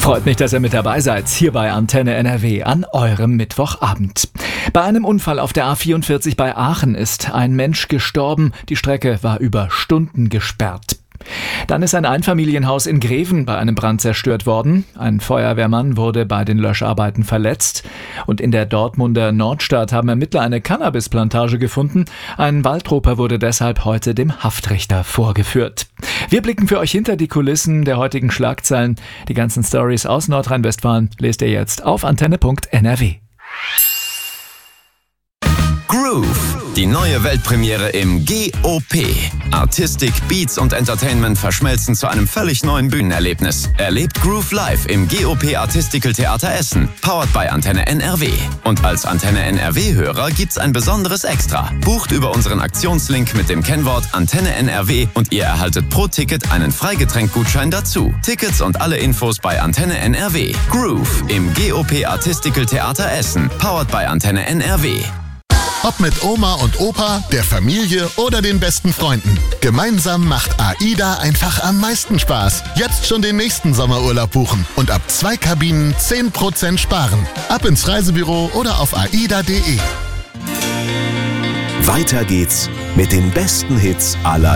Freut mich, dass ihr mit dabei seid, hier bei Antenne NRW an eurem Mittwochabend. Bei einem Unfall auf der A44 bei Aachen ist ein Mensch gestorben. Die Strecke war über Stunden gesperrt. Dann ist ein Einfamilienhaus in Greven bei einem Brand zerstört worden. Ein Feuerwehrmann wurde bei den Löscharbeiten verletzt. Und in der Dortmunder Nordstadt haben Ermittler eine Cannabisplantage gefunden. Ein Waldroper wurde deshalb heute dem Haftrichter vorgeführt. Wir blicken für euch hinter die Kulissen der heutigen Schlagzeilen. Die ganzen Stories aus Nordrhein-Westfalen lest ihr jetzt auf antenne.nrw. Groove, die neue Weltpremiere im GOP. Artistik, Beats und Entertainment verschmelzen zu einem völlig neuen Bühnenerlebnis. Erlebt Groove live im GOP Artistical Theater Essen, powered by Antenne NRW. Und als Antenne NRW-Hörer gibt's ein besonderes Extra. Bucht über unseren Aktionslink mit dem Kennwort Antenne NRW und ihr erhaltet pro Ticket einen Freigetränkgutschein dazu. Tickets und alle Infos bei Antenne NRW. Groove im GOP Artistical Theater Essen, powered by Antenne NRW. Ob mit Oma und Opa, der Familie oder den besten Freunden. Gemeinsam macht AIDA einfach am meisten Spaß. Jetzt schon den nächsten Sommerurlaub buchen und ab 2 Kabinen 10% sparen. Ab ins Reisebüro oder auf aida.de. Weiter geht's mit den besten Hits aller